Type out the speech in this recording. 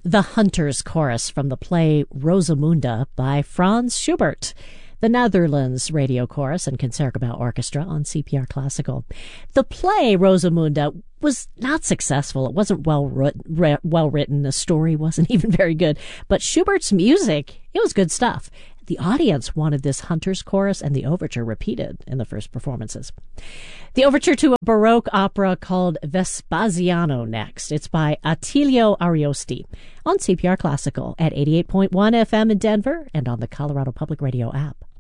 The Hunter's Chorus from the play Rosamunde by Franz Schubert. The Netherlands Radio Chorus and Concertgebouw Orchestra on CPR Classical. The play Rosamunde was not successful. It wasn't well written. The story wasn't even very good. But Schubert's music, it was good stuff. The audience wanted this Hunter's Chorus and the overture repeated in the first performances. The overture to a Baroque opera called Vespasiano next. It's by Attilio Ariosti on CPR Classical at 88.1 FM in Denver and on the Colorado Public Radio app.